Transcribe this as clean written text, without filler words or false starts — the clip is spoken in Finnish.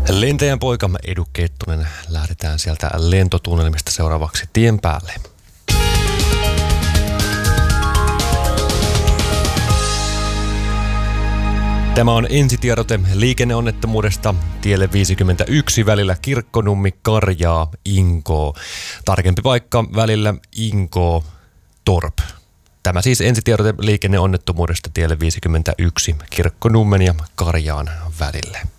Lentäjän poika Edu Kettunen, lähdetään sieltä lentotunnelmista seuraavaksi tien päälle. Tämä on ensitiedote liikenneonnettomuudesta tielle 51 välillä Kirkkonummi-Karjaa Inkoo. Tarkempi paikka välillä Inkoo-Torp. Tämä siis ensitiedote liikenneonnettomuudesta tielle 51 Kirkkonummen ja Karjaan välille.